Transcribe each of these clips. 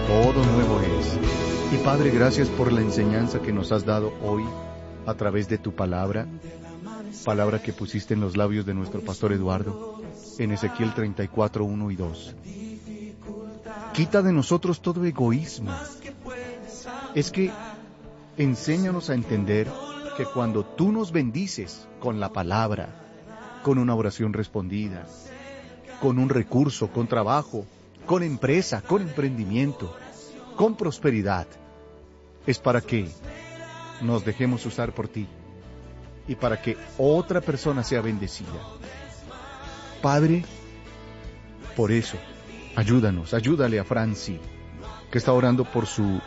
todo nuevo es. Y Padre, gracias por la enseñanza que nos has dado hoy a través de tu palabra, palabra que pusiste en los labios de nuestro pastor Eduardo, en Ezequiel 34, 1 y 2. Quita de nosotros todo egoísmo. Es que enséñanos a entender que cuando tú nos bendices con la palabra, con una oración respondida, con un recurso, con trabajo, con empresa, con emprendimiento, con prosperidad, es para que nos dejemos usar por ti y para que otra persona sea bendecida. Padre, por eso, ayúdale a Franci, que está orando por su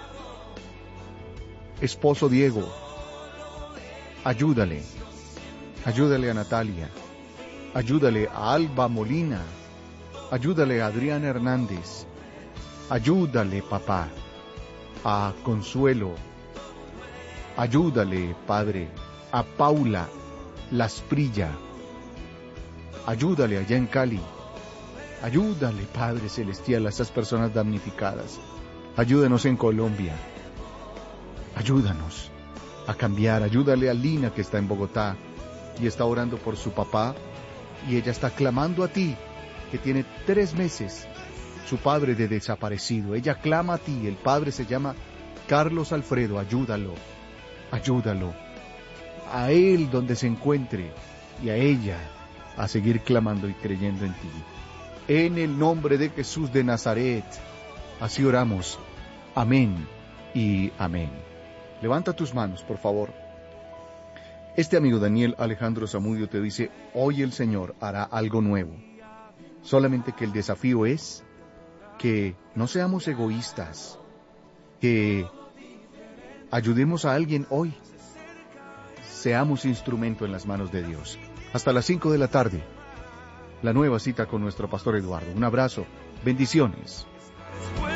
esposo Diego. Ayúdale a Natalia, ayúdale a Alba Molina, ayúdale a Adriana Hernández, ayúdale, papá, a Consuelo, ayúdale, Padre, a Paula Lasprilla, ayúdale allá en Cali, ayúdale, Padre Celestial, a esas personas damnificadas, ayúdanos en Colombia, ayúdanos a cambiar, ayúdale a Lina que está en Bogotá y está orando por su papá y ella está clamando a ti, que tiene 3 meses su padre de desaparecido. Ella clama a ti, el padre se llama Carlos Alfredo, ayúdalo, a él donde se encuentre y a ella a seguir clamando y creyendo en ti. En el nombre de Jesús de Nazaret, así oramos. Amén y amén. Levanta tus manos, por favor. Este amigo Daniel Alejandro Zamudio te dice, hoy el Señor hará algo nuevo. Solamente que el desafío es que no seamos egoístas, que ayudemos a alguien hoy. Seamos instrumento en las manos de Dios. Hasta las 5 de la tarde, la nueva cita con nuestro pastor Eduardo. Un abrazo, bendiciones.